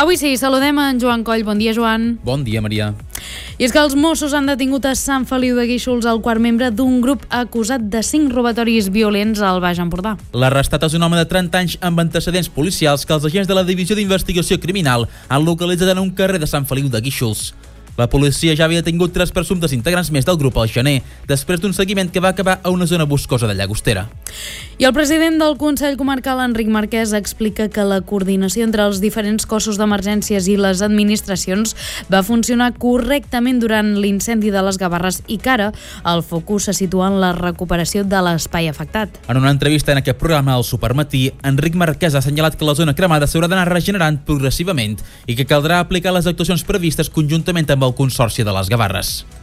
Avui sí, saludem en Joan Coll. Bon dia, Joan. Bon dia, Maria. I és que els Mossos han detingut a Sant Feliu de Guíxols el quart membre d'un grup acusat de 5 robatoris violents al Baix Empordà. L'arrestat és un home de 30 anys amb antecedents policials que els agents de la Divisió d'Investigació Criminal han localitzat en un carrer de Sant Feliu de Guíxols. La policia ja havia tingut 3 presumptes integrants més del grup al gener, després d'un seguiment que va acabar a una zona boscosa de Llagostera. I el president del Consell Comarcal, Enric Marquès, explica que la coordinació entre els diferents cossos d'emergències i les administracions va funcionar correctament durant l'incendi de les Gavarres i que ara el focus se situa en la recuperació de l'espai afectat. En una entrevista en aquest programa al Supermatí, Enric Marquès ha assenyalat que la zona cremada s'haurà d'anar regenerant progressivament i que caldrà aplicar les actuacions previstes conjuntament amb el Consorci de les Gavarres.